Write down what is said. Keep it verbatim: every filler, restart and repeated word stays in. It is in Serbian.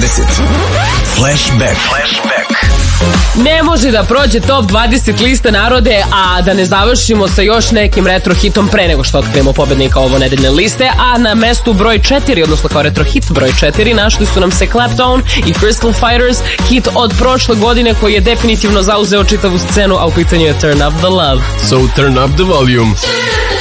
dvadeset. Flashback. Flashback. Ne može da prođe top dvadeset liste, narode, a da ne završimo sa još nekim retro hitom pre nego što otkrijemo pobednika ovo nedeljne liste. A na mestu broj četiri, odnosno kao retro hit broj četiri, našli su nam se Clapton i Crystal Fighters, hit od prošle godine koji je definitivno zauzeo čitavu scenu, a u pitanju je Turn Up The Love. So turn up the volume.